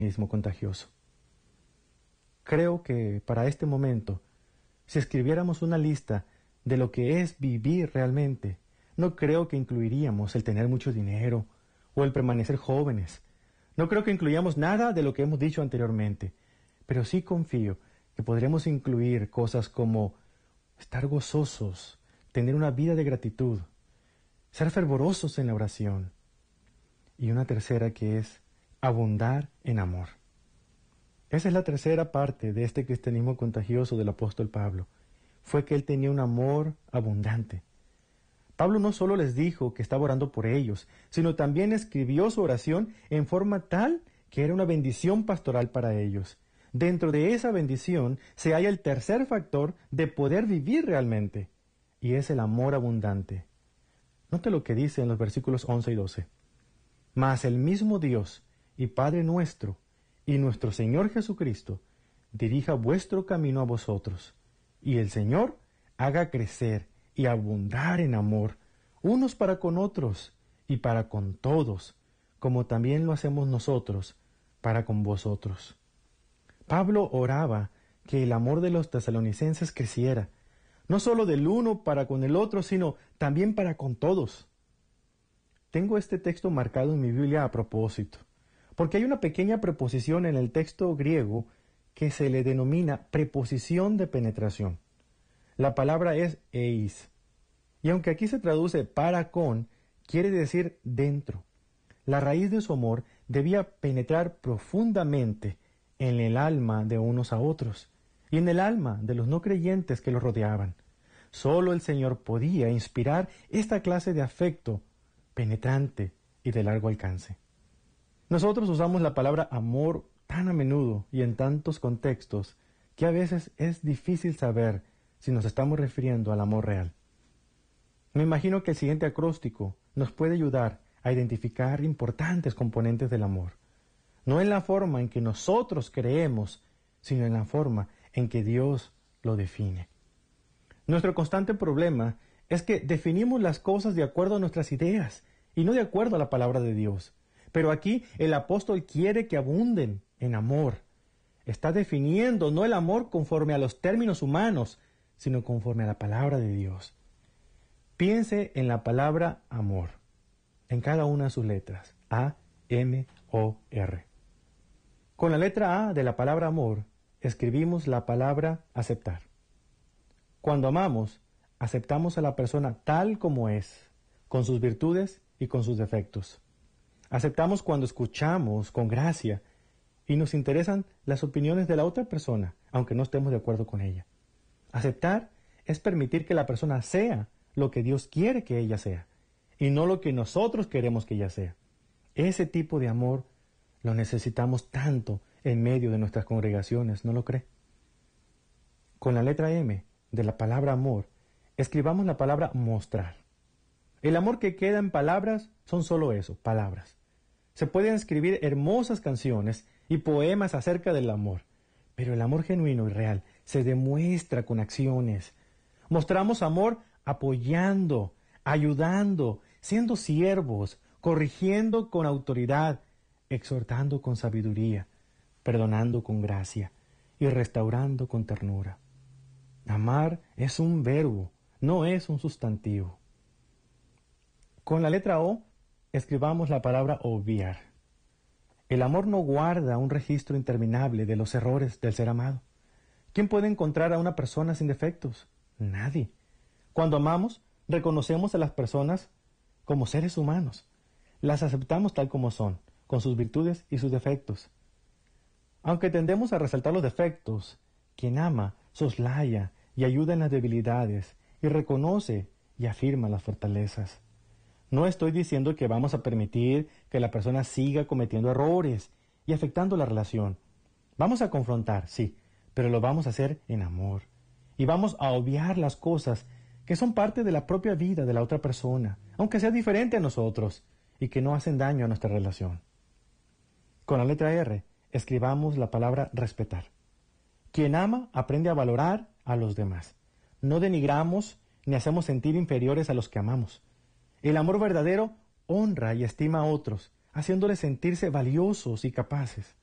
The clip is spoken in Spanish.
mismo contagioso. Creo que para este momento, si escribiéramos una lista de lo que es vivir realmente, no creo que incluiríamos el tener mucho dinero o el permanecer jóvenes. No creo que incluyamos nada de lo que hemos dicho anteriormente, pero sí confío que podremos incluir cosas como estar gozosos, tener una vida de gratitud, ser fervorosos en la oración, y una tercera que es abundar en amor. Esa es la tercera parte de este cristianismo contagioso del apóstol Pablo. Fue que él tenía un amor abundante. Pablo no solo les dijo que estaba orando por ellos, sino también escribió su oración en forma tal que era una bendición pastoral para ellos. Dentro de esa bendición se halla el tercer factor de poder vivir realmente, y es el amor abundante. Note lo que dice en los versículos 11 y 12. Mas el mismo Dios y Padre nuestro y nuestro Señor Jesucristo dirija vuestro camino a vosotros, y el Señor haga crecer y abundar en amor, unos para con otros y para con todos, como también lo hacemos nosotros para con vosotros. Pablo oraba que el amor de los tesalonicenses creciera, no solo del uno para con el otro, sino también para con todos. Tengo este texto marcado en mi Biblia a propósito, porque hay una pequeña preposición en el texto griego que se le denomina preposición de penetración. La palabra es eis, y aunque aquí se traduce para con, quiere decir dentro. La raíz de su amor debía penetrar profundamente en el alma de unos a otros, y en el alma de los no creyentes que los rodeaban. Solo el Señor podía inspirar esta clase de afecto penetrante y de largo alcance. Nosotros usamos la palabra amor tan a menudo y en tantos contextos que a veces es difícil saber si nos estamos refiriendo al amor real. Me imagino que el siguiente acróstico nos puede ayudar a identificar importantes componentes del amor, no en la forma en que nosotros creemos, sino en la forma en que Dios lo define. Nuestro constante problema es que definimos las cosas de acuerdo a nuestras ideas y no de acuerdo a la palabra de Dios. Pero aquí el apóstol quiere que abunden en amor. Está definiendo no el amor conforme a los términos humanos, sino conforme a la palabra de Dios. Piense en la palabra amor, en cada una de sus letras, A, M, O, R. Con la letra A de la palabra amor, escribimos la palabra aceptar. Cuando amamos, aceptamos a la persona tal como es, con sus virtudes y con sus defectos. Aceptamos cuando escuchamos con gracia y nos interesan las opiniones de la otra persona, aunque no estemos de acuerdo con ella. Aceptar es permitir que la persona sea lo que Dios quiere que ella sea, y no lo que nosotros queremos que ella sea. Ese tipo de amor lo necesitamos tanto en medio de nuestras congregaciones, ¿no lo cree? Con la letra M de la palabra amor, escribamos la palabra mostrar. El amor que queda en palabras son solo eso, palabras. Se pueden escribir hermosas canciones y poemas acerca del amor, pero el amor genuino y real se demuestra con acciones. Mostramos amor apoyando, ayudando, siendo siervos, corrigiendo con autoridad, exhortando con sabiduría, perdonando con gracia y restaurando con ternura. Amar es un verbo, no es un sustantivo. Con la letra O, escribamos la palabra obviar. El amor no guarda un registro interminable de los errores del ser amado. ¿Quién puede encontrar a una persona sin defectos? Nadie. Cuando amamos, reconocemos a las personas como seres humanos. Las aceptamos tal como son, con sus virtudes y sus defectos. Aunque tendemos a resaltar los defectos, quien ama soslaya y ayuda en las debilidades y reconoce y afirma las fortalezas. No estoy diciendo que vamos a permitir que la persona siga cometiendo errores y afectando la relación. Vamos a confrontar, sí, pero lo vamos a hacer en amor. Y vamos a obviar las cosas que son parte de la propia vida de la otra persona, aunque sea diferente a nosotros, y que no hacen daño a nuestra relación. Con la letra R, escribamos la palabra respetar. Quien ama aprende a valorar a los demás. No denigramos ni hacemos sentir inferiores a los que amamos. El amor verdadero honra y estima a otros, haciéndoles sentirse valiosos y capaces.